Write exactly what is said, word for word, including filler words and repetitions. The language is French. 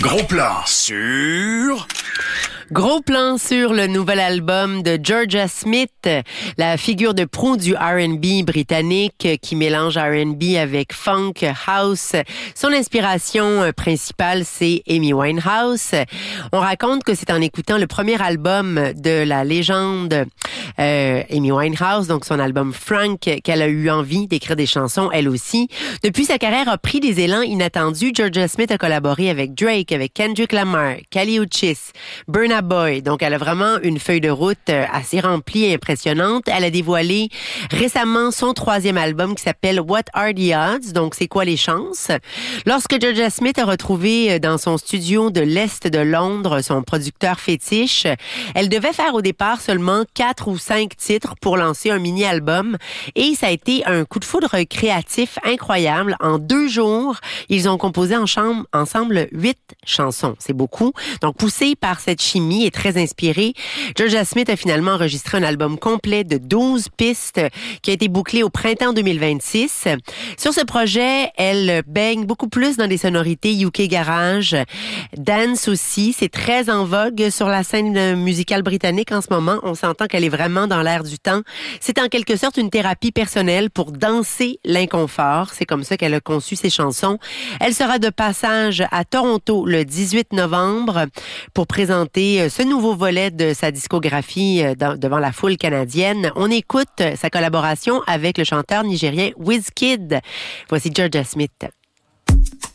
Gros plan sur... Gros plan sur le nouvel album de Georgia Smith, la figure de proue du R and B britannique qui mélange R and B avec funk, house. Son inspiration principale, c'est Amy Winehouse. On raconte que c'est en écoutant le premier album de la légende euh, Amy Winehouse, donc son album Frank, qu'elle a eu envie d'écrire des chansons, elle aussi. Depuis, sa carrière a pris des élans inattendus. Georgia Smith a collaboré avec Drake, avec Kendrick Lamar, Kali Uchis, Burna Boy. Donc, elle a vraiment une feuille de route assez remplie et impressionnante. Elle a dévoilé récemment son troisième album qui s'appelle What Are the Odds? Donc, c'est quoi les chances? Lorsque Georgia Smith a retrouvé dans son studio de l'Est de Londres son producteur fétiche, elle devait faire au départ seulement quatre ou cinq titres pour lancer un mini-album. Et ça a été un coup de foudre créatif incroyable. En deux jours, ils ont composé en chambre, ensemble huit chansons. C'est beaucoup. Donc, poussé par cette chimie et très inspiré, Georgia Smith a finalement enregistré un album complet de douze pistes qui a été bouclé au printemps deux mille vingt-six. Sur ce projet, elle baigne beaucoup plus dans des sonorités U K garage, dance aussi. C'est très en vogue sur la scène musicale britannique en ce moment. On s'entend qu'elle est vraiment dans l'air du temps. C'est en quelque sorte une thérapie personnelle pour danser l'inconfort. C'est comme ça qu'elle a conçu ses chansons. Elle sera de passage à Toronto le dix-huit novembre pour présenter ce nouveau volet de sa discographie devant la foule canadienne. On écoute sa collaboration avec le chanteur nigérien Wizkid. Voici Georgia Smith.